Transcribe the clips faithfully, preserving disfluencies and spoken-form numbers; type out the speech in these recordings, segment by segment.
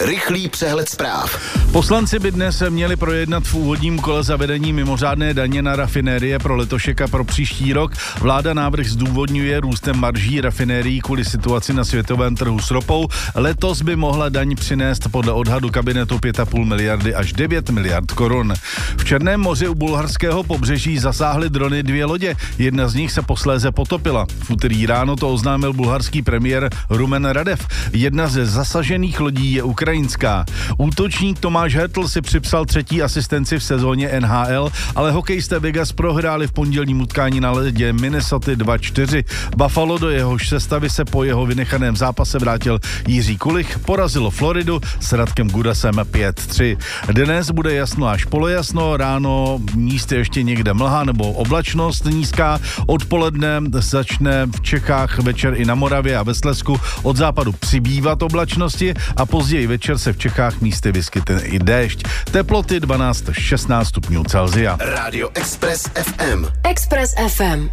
Rychlý přehled zpráv. Poslanci by dnes měli projednat v úvodním kole zavedení mimořádné daně na rafinérie pro letošek a pro příští rok. Vláda návrh zdůvodňuje růstem marží rafinérií kvůli situaci na světovém trhu s ropou. Letos by mohla daň přinést podle odhadu kabinetu pět a půl miliardy až devět miliard korun. V Černém moři u bulharského pobřeží zasáhly drony dvě lodě. Jedna z nich se posléze potopila. V úterý ráno to oznámil bulharský premiér Rumen Radev. Jedna ze zasažených lodí je ukrajinská. Útočník Tomáš Hertl si připsal třetí asistenci v sezóně N H L, ale hokejisté Vegas prohráli v pondělním utkání na ledě Minnesota dva čtyři. Buffalo, do jehož sestavy se po jeho vynechaném zápase vrátil Jiří Kulich, porazilo Floridu s Radkem Gudasem pět tři. Dnes bude jasno až polojasno, ráno místy ještě někde mlha nebo oblačnost nízká. Odpoledne začne v Čechách večer i na Moravě a ve Slezsku od západu přibývat oblačnosti a později večer se v Čechách místy vyskytne i déšť. Teploty dvanáct až šestnáct stupňů Celsia. Radio Express F M. Express F M.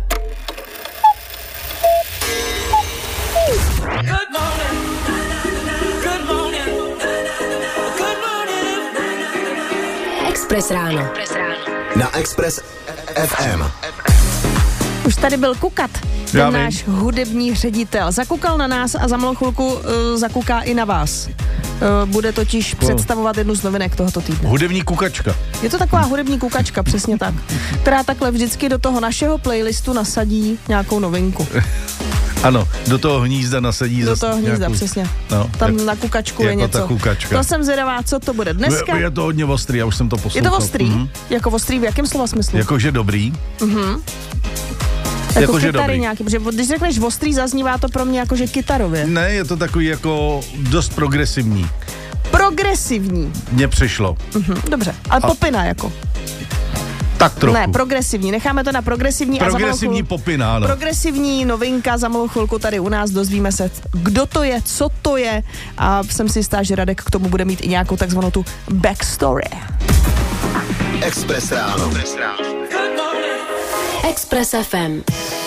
Good morning. Good morning. Good morning. Express ráno. Na Express F M. Už tady byl Kukat, Já ten vím. náš hudební ředitel. Zakukal na nás a za malou chvilku uh, zakuká i na vás. Uh, bude totiž představovat jednu z novinek tohoto týdne. Hudební kukačka. Je to taková hudební kukačka, přesně tak, která takhle vždycky do toho našeho playlistu nasadí nějakou novinku. Ano, do toho hnízda nasadí Do zase toho hnízda, nějakou, přesně. No, Tam jak, na kukačku je jako něco. ta kukačka. To jsem zvědavá, co to bude dneska. Je, je to hodně ostrý, já už jsem to poslouchal. Je to ostrý? Mhm. Jako ostrý v jakém slova smyslu? Jakože dobrý. Jako jakože kytary dobrý. nějaký, protože když řekneš ostrý, zaznívá to pro mě jakože kytarově. Ne, je to takový jako dost progresivní. Progresivní. Mně přišlo. Hm, dobře, ale A- popina jako. Tak trochu. Ne, progresivní. Necháme to na progresivní. Progresivní a za malou popina, ano. Progresivní novinka, za malou chvilku tady u nás dozvíme se, kdo to je, co to je a jsem si jistá, že Radek k tomu bude mít i nějakou takzvanou tu backstory. Express ráno. Express F M.